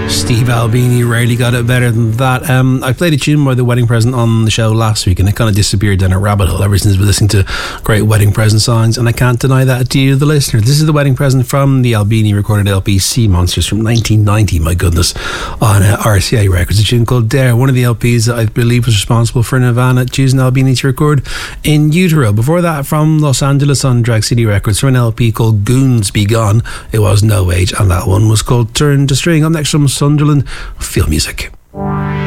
Steve Albini rarely got it better than that. I played a tune by The Wedding Present on the show last week, and it kind of disappeared down a rabbit hole ever since we've been listening to great wedding present songs, and I can't deny that to you, the listener. This is The Wedding Present from the Albini recorded LP Sea Monsters from 1990, my goodness, on RCA Records. A tune called Dare, one of the LPs that I believe was responsible for Nirvana choosing Albini to record In Utero. Before that, from Los Angeles on Drag City Records, from an LP called Goons Be Gone, it was No Age, and that one was called Turn to String. Up next from Sunderland, Feel Music.